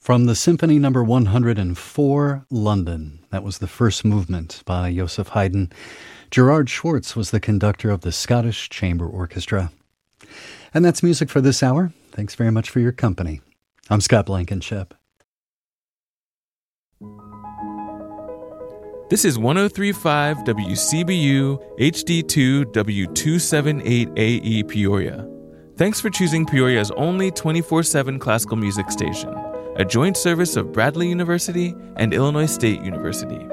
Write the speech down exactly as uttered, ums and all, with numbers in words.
From the Symphony Number one hundred four, London. That was the first movement by Joseph Haydn. Gerard Schwartz was the conductor of the Scottish Chamber Orchestra. And that's music for this hour. Thanks very much for your company. I'm Scott Blankenship. This is one oh three point five W C B U H D two W two seventy-eight A E Peoria. Thanks for choosing Peoria's only twenty-four seven classical music station, a joint service of Bradley University and Illinois State University.